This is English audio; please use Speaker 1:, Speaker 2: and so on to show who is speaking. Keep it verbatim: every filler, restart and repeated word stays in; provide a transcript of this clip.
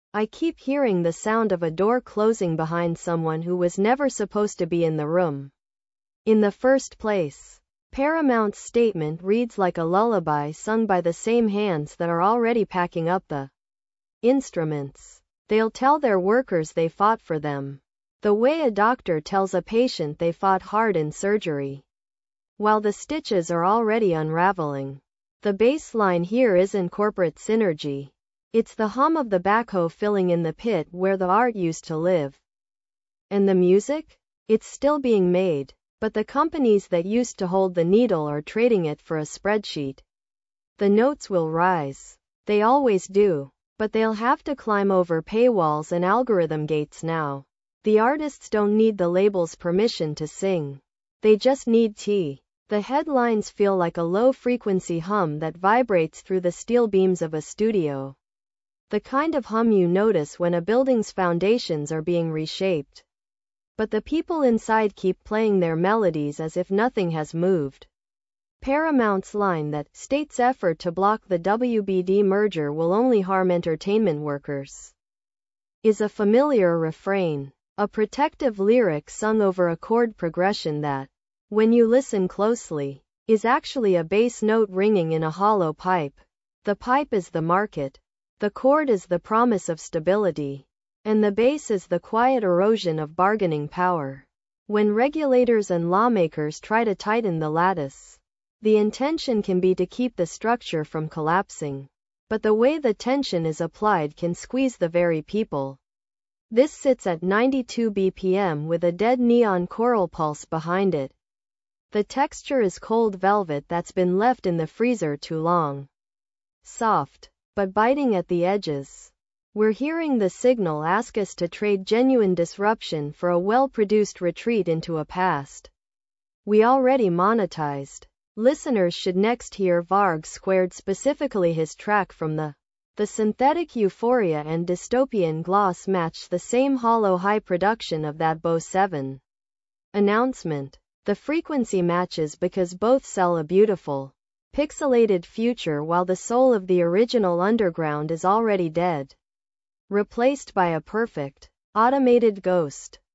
Speaker 1: I keep hearing the sound of a door closing behind someone who was never supposed to be in the room in the first place. Paramount's statement reads like a lullaby sung by the same hands that are already packing up the instruments. They'll tell their workers they fought for them, the way a doctor tells a patient they fought hard in surgery, while the stitches are already unraveling. The baseline here isn't corporate synergy. It's the hum of the backhoe filling in the pit where the art used to live. And the music? It's still being made, but the companies that used to hold the needle are trading it for a spreadsheet. The notes will rise. They always do, but they'll have to climb over paywalls and algorithm gates now. The artists don't need the label's permission to sing. They just need tea. The headlines feel like a low-frequency hum that vibrates through the steel beams of a studio. The kind of hum you notice when a building's foundations are being reshaped. But the people inside keep playing their melodies as if nothing has moved. Paramount's line that state's effort to block the W B D merger will only harm entertainment workers is a familiar refrain, a protective lyric sung over a chord progression that, when you listen closely, is actually a bass note ringing in a hollow pipe. The pipe is the market, the chord is the promise of stability, and the bass is the quiet erosion of bargaining power. When regulators and lawmakers try to tighten the lattice, the intention can be to keep the structure from collapsing, but the way the tension is applied can squeeze the very people. This sits at ninety-two B P M with a dead neon choral pulse behind it. The texture is cold velvet that's been left in the freezer too long. Soft, but biting at the edges. We're hearing the signal ask us to trade genuine disruption for a well-produced retreat into a past we already monetized. Listeners should next hear Varg Squared, specifically his track from the The synthetic euphoria and dystopian gloss match the same hollow high production of that Bose seven announcement. The frequency matches because both sell a beautiful, pixelated future while the soul of the original underground is already dead, replaced by a perfect, automated ghost.